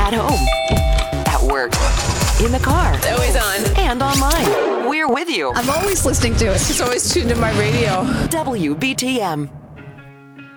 At home. At work. In the car. Always on. And online. We're with you. I'm always listening to it. It's always tuned to my radio. WBTM.